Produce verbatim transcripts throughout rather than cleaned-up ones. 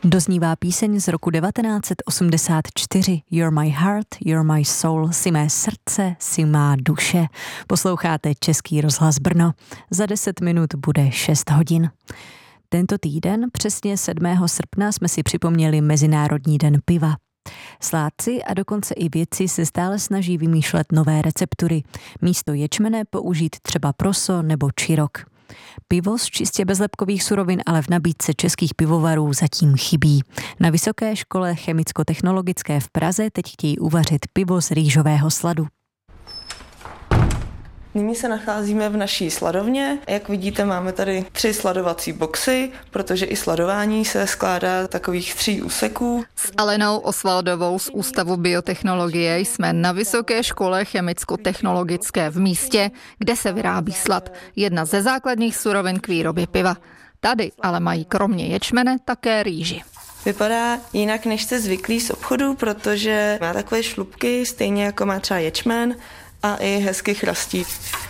Doznívá píseň z roku devatenáct set osmdesát čtyři. You're my heart, you're my soul, jsi mé srdce, jsi má duše. Posloucháte Český rozhlas Brno. Za deset minut bude šest hodin. Tento týden, přesně sedmého srpna, jsme si připomněli Mezinárodní den piva. Sládci a dokonce i vědci se stále snaží vymýšlet nové receptury. Místo ječmene použít třeba proso nebo čirok. Pivo z čistě bezlepkových surovin ale v nabídce českých pivovarů zatím chybí. Na Vysoké škole chemicko-technologické v Praze teď chtějí uvařit pivo z rýžového sladu. Nyní se nacházíme v naší sladovně. Jak vidíte, máme tady tři sladovací boxy, protože i sladování se skládá takových tří úseků. S Alenou Osvaldovou z Ústavu biotechnologie jsme na Vysoké škole chemicko-technologické v místě, kde se vyrábí slad, jedna ze základních surovin k výrobě piva. Tady ale mají kromě ječmene také rýži. Vypadá jinak, než jste zvyklí z obchodu, protože má takové šlupky, stejně jako má třeba ječmen, a i hezky chrastí.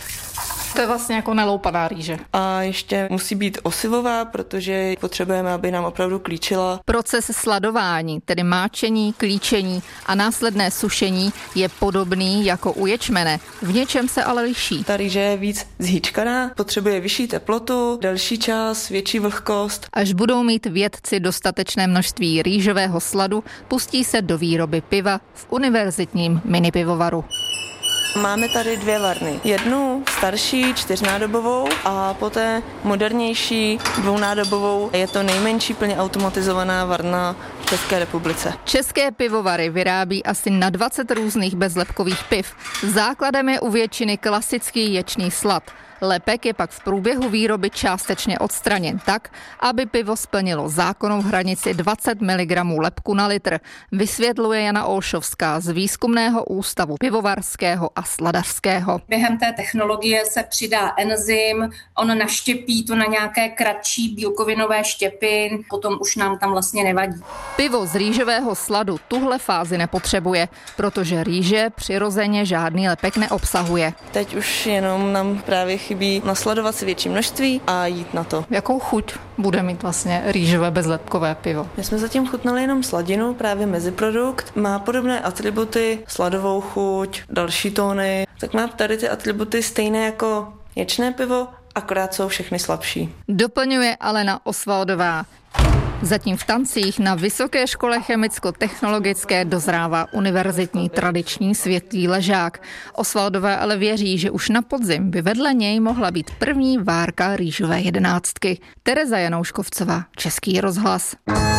To je vlastně jako neloupaná rýže. A ještě musí být osivová, protože potřebujeme, aby nám opravdu klíčila. Proces sladování, tedy máčení, klíčení a následné sušení je podobný jako u ječmene. V něčem se ale liší. Ta rýže je víc zhýčkaná, potřebuje vyšší teplotu, delší čas, větší vlhkost. Až budou mít vědci dostatečné množství rýžového sladu, pustí se do výroby piva v univerzitním minipivovaru. Máme tady dvě varny. Jednu starší, čtyřnádobovou a poté modernější, dvounádobovou. Je to nejmenší plně automatizovaná varna v České republice. České pivovary vyrábí asi na dvacet různých bezlepkových piv. Základem je u většiny klasický ječný slad. Lepek je pak v průběhu výroby částečně odstraněn tak, aby pivo splnilo zákonnou hranici dvacet miligramů lepku na litr, vysvětluje Jana Olšovská z Výzkumného ústavu pivovarského a sladařského. Během té technologie se přidá enzym, on naštěpí to na nějaké kratší bílkovinové štěpy, potom už nám tam vlastně nevadí. Pivo z rýžového sladu tuhle fázi nepotřebuje, protože rýže přirozeně žádný lepek neobsahuje. Teď už jenom nám právě chybí nasladovat si větší množství a jít na to. Jakou chuť bude mít vlastně rýžové bezlepkové pivo? My jsme zatím chutnali jenom sladinu, právě meziprodukt. Má podobné atributy, sladovou chuť, další tóny. Tak má tady ty atributy stejné jako ječné pivo, akorát jsou všechny slabší. Doplňuje Alena Osvaldová. Zatím v tancích na Vysoké škole chemicko-technologické dozrává univerzitní tradiční světlý ležák. Osvaldová ale věří, že už na podzim by vedle něj mohla být první várka rýžové jedenáctky. Tereza Janouškovcová, Český rozhlas.